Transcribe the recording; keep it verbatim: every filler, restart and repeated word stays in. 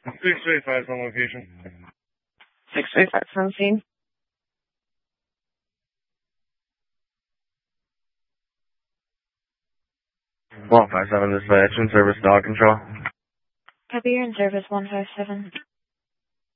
six three five on location. six three five on scene. one five seven, this is Action Service Dog Control. Copy, you're in service one five seven.